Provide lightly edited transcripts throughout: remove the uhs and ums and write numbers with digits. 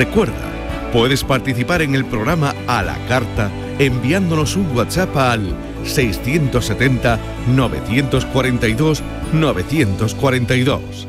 Recuerda, puedes participar en el programa a la carta enviándonos un WhatsApp al 670 942 942.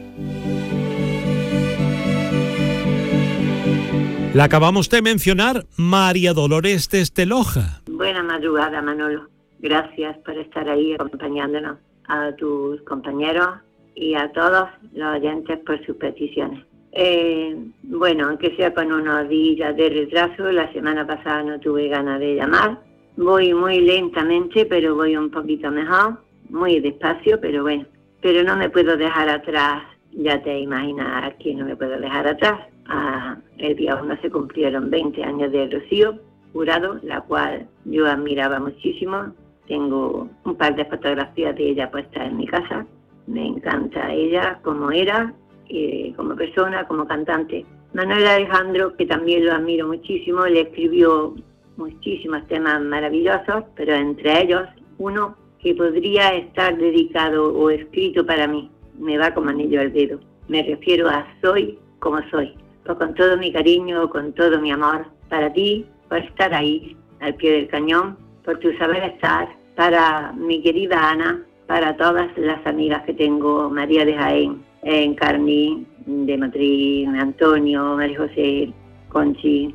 La acabamos de mencionar, María Dolores desde Loja. Buena madrugada, Manolo. Gracias por estar ahí acompañándonos, a tus compañeros y a todos los oyentes por sus peticiones. Bueno, aunque sea con unos días de retraso, la semana pasada no tuve ganas de llamar. Voy muy lentamente, pero voy un poquito mejor, muy despacio, pero bueno. Pero no me puedo dejar atrás, ya te imaginas que no me puedo dejar atrás. El día 1 se cumplieron 20 años de Rocío Jurado, la cual yo admiraba muchísimo. Tengo un par de fotografías de ella puestas en mi casa. Me encanta ella como era, como persona, como cantante. Manuel Alejandro, que también lo admiro muchísimo, le escribió muchísimos temas maravillosos, pero entre ellos uno que podría estar dedicado o escrito para mí. Me va como anillo al dedo. Me refiero a Soy como soy. Pues con todo mi cariño, con todo mi amor para ti, por estar ahí, al pie del cañón, por tu saber estar, para mi querida Ana, para todas las amigas que tengo, María de Jaén, Encarni, de Madrid, Antonio, María José, Conchi,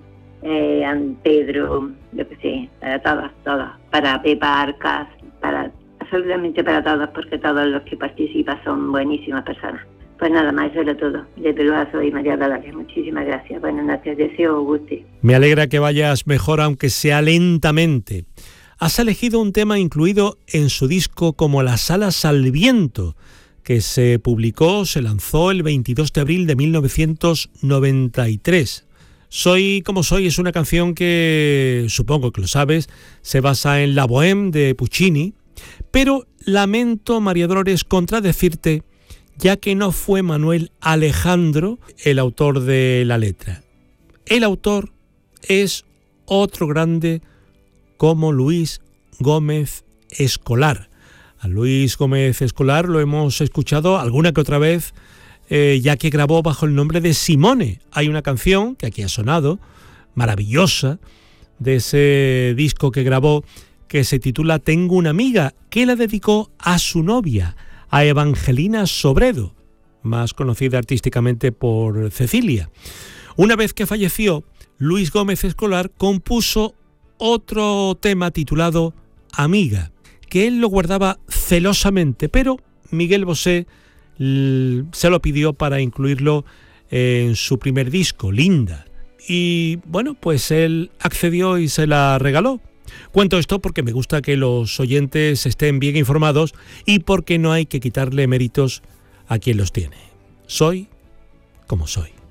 Pedro, yo qué sé, para todas, para Pepa Arcas, absolutamente para todas, porque todos los que participan son buenísimas personas. Pues nada más, eso era todo. Desde luego soy María Dolores. Muchísimas gracias. Buenas noches. Deseo os guste. Me alegra que vayas mejor, aunque sea lentamente. Has elegido un tema incluido en su disco Como las alas al viento, que se lanzó el 22 de abril de 1993. Soy como soy es una canción que, supongo que lo sabes, se basa en la Bohème de Puccini, pero lamento, María Dolores, contradecirte, ya que no fue Manuel Alejandro el autor de la letra. El autor es otro grande como Luis Gómez Escolar. A Luis Gómez Escolar lo hemos escuchado alguna que otra vez, ya que grabó bajo el nombre de Simone. Hay una canción que aquí ha sonado, maravillosa, de ese disco que grabó, que se titula Tengo una amiga, que la dedicó a su novia, a Evangelina Sobredo, más conocida artísticamente por Cecilia. Una vez que falleció, Luis Gómez Escolar compuso otro tema titulado Amiga, que él lo guardaba celosamente, pero Miguel Bosé se lo pidió para incluirlo en su primer disco, Linda. Y bueno, pues él accedió y se la regaló. Cuento esto porque me gusta que los oyentes estén bien informados y porque no hay que quitarle méritos a quien los tiene. Soy como soy.